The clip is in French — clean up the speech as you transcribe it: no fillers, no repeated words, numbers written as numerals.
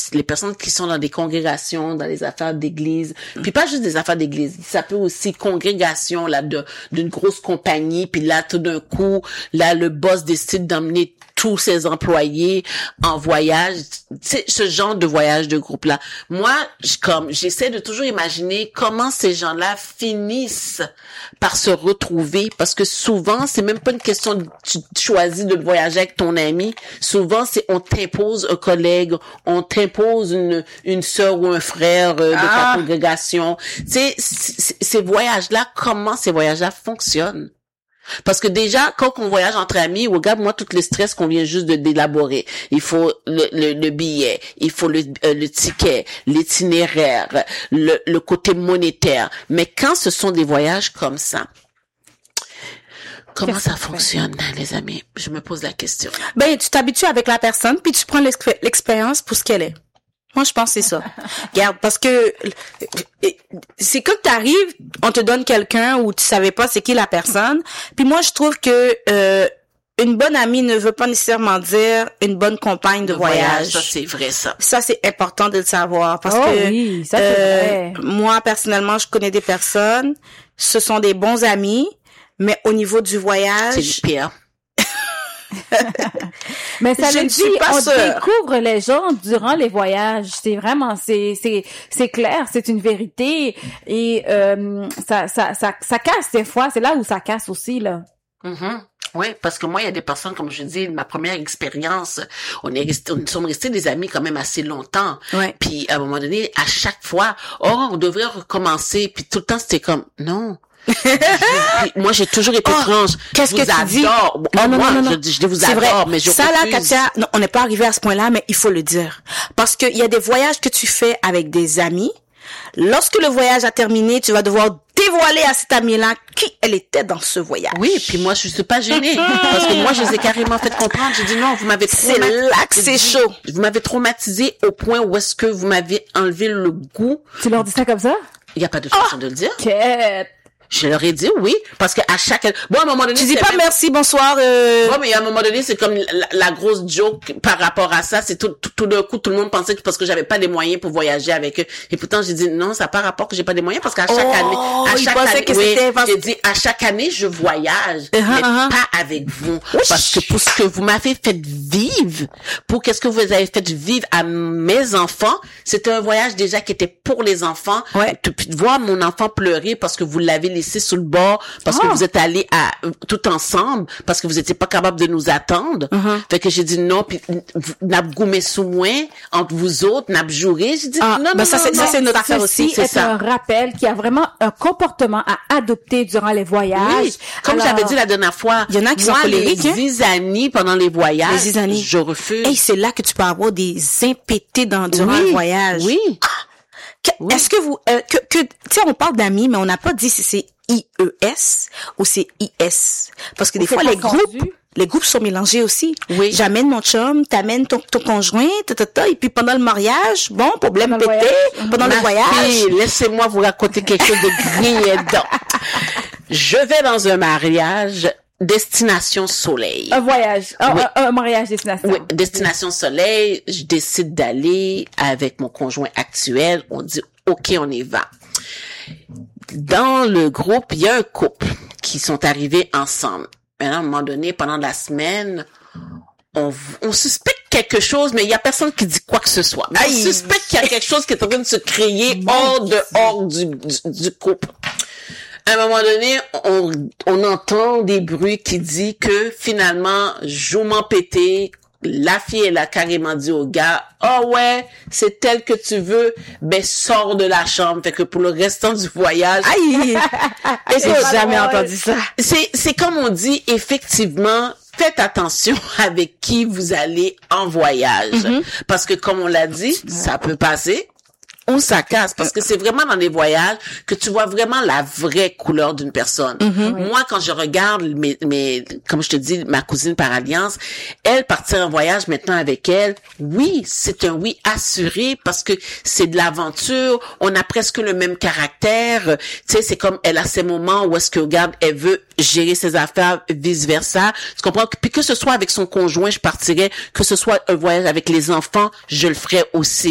les personnes qui sont dans des congrégations, dans les affaires d'église, puis pas juste des affaires d'église, ça peut aussi congrégation là d'une grosse compagnie, puis là tout d'un coup, là le boss décide d'emmener tous ses employés en voyage, c'est ce genre de voyage de groupe là. Moi, j'essaie de toujours imaginer comment ces gens-là finissent par se retrouver, parce que souvent c'est même pas une question de tu choisis de voyager avec ton ami. Souvent c'est on t'impose un collègue, on t'impose une sœur ou un frère de ta congrégation. Tu sais, ces voyages-là, comment ces voyages-là fonctionnent? Parce que déjà, quand on voyage entre amis, regarde-moi tout le stress qu'on vient juste d'élaborer. Il faut le billet, il faut le ticket, l'itinéraire, le côté monétaire. Mais quand ce sont des voyages comme ça, comment ça fonctionne, les amis? Je me pose la question. Ben, tu t'habitues avec la personne, puis tu prends l'expérience pour ce qu'elle est. Moi, je pense que c'est ça. Regarde, parce que c'est quand t'arrives, on te donne quelqu'un où tu savais pas c'est qui la personne. Puis moi, je trouve que une bonne amie ne veut pas nécessairement dire une bonne compagne de voyage. Ça, c'est vrai, ça. Ça, c'est important de le savoir. Parce que oui, ça, c'est vrai. Moi, personnellement, je connais des personnes, ce sont des bons amis, mais au niveau du voyage... C'est le pire. Mais ça Je le ne dit, suis pas on sûre. découvre les gens durant les voyages. C'est vraiment, c'est clair, c'est une vérité. Et ça casse des fois. C'est là où ça casse aussi, là. Mm-hmm. Oui, parce que moi, il y a des personnes, comme je dis, ma première expérience, nous sommes restés des amis quand même assez longtemps. Ouais. Puis à un moment donné, à chaque fois, on devrait recommencer. Puis tout le temps, c'était comme non. Moi, j'ai toujours été franche. Qu'est-ce que tu dis? Non. Je vous adore, vrai. mais je ça refuse. là, Katia, non, on n'est pas arrivé à ce point-là, mais il faut le dire. Parce que il y a des voyages que tu fais avec des amis. Lorsque le voyage a terminé, tu vas devoir dévoiler à cet ami-là qui elle était dans ce voyage. Oui, puis moi, je suis pas gênée. Parce que moi, je les ai carrément fait comprendre. J'ai dit non, vous m'avez C'est là que c'est chaud. Vous m'avez traumatisé au point où est-ce que vous m'avez enlevé le goût. Tu leur dis ça comme ça? Il y a pas de façon de le dire. Quête. Je leur ai dit oui, parce que à chaque... Bon, à un moment donné... Tu dis pas merci, bonsoir. Bon, mais à un moment donné, c'est comme la grosse joke par rapport à ça. C'est tout d'un coup, tout le monde pensait que parce que j'avais pas les moyens pour voyager avec eux. Et pourtant, j'ai dit non, ça n'a pas rapport que j'ai pas les moyens parce qu'à chaque j'ai dit à chaque année, je voyage, mais pas avec vous. Parce que pour ce que vous m'avez fait vivre, pour qu'est-ce que vous avez fait vivre à mes enfants, c'était un voyage déjà qui était pour les enfants. Ouais. Puis de voir mon enfant pleurer parce que vous l'avez laissé sur le bord parce que vous êtes allés tout ensemble parce que vous étiez pas capable de nous attendre. Fait que j'ai dit non, puis n'a goumé sous moi entre vous autres, n'a joué. J'ai dit non, ça c'est notre affaire aussi. C'est ça. Un rappel qu'il y a vraiment un comportement à adopter durant les voyages. Oui, comme j'avais dit la dernière fois, il y en a qui sont colériques. Les zizanies pendant les voyages, les zizanies. Je refuse. Et c'est là que tu peux avoir des impétés durant le voyage. Oui. Est-ce que vous tu sais, on parle d'amis, mais on n'a pas dit si c'est IES ou c'est IS, parce que des fois les groupes sont mélangés aussi. Oui. J'amène mon chum, t'amènes ton conjoint, et puis pendant le mariage, bon, problème pété, pendant le voyage. Laissez-moi vous raconter quelque chose de grillant. Je vais dans un mariage destination soleil. Un voyage, un mariage destination. Oui, destination soleil, je décide d'aller avec mon conjoint actuel, on dit OK, on y va. Dans le groupe, il y a un couple qui sont arrivés ensemble. Maintenant, à un moment donné, pendant la semaine, on suspecte quelque chose, mais il y a personne qui dit quoi que ce soit. On suspecte qu'il y a quelque chose qui est en train de se créer hors du couple. À un moment donné, on entend des bruits qui disent que finalement, jouement pété, la fille, elle a carrément dit au gars, ouais, c'est tel que tu veux, ben, sors de la chambre. Fait que pour le restant du voyage. J'ai jamais entendu ça. C'est comme on dit, effectivement, faites attention avec qui vous allez en voyage. Parce que comme on l'a dit, ça peut passer. On s'acasse parce que c'est vraiment dans les voyages que tu vois vraiment la vraie couleur d'une personne. Moi, quand je regarde comme je te dis, ma cousine par alliance, elle partir en voyage maintenant avec elle. Oui, c'est un oui assuré parce que c'est de l'aventure. On a presque le même caractère. Tu sais, c'est comme elle a ses moments où est-ce que regarde, elle veut gérer ses affaires, vice versa. Tu comprends? Puis que ce soit avec son conjoint, je partirais. Que ce soit un voyage avec les enfants, je le ferais aussi.